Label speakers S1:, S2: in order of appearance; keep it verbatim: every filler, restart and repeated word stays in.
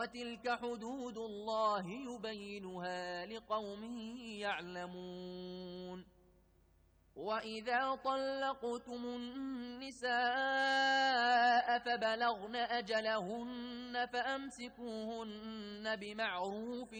S1: وتلك حدود الله يبينها لقوم يعلمون. وإذا طلقتم النساء فبلغن أجلهن فأمسكوهن بمعروف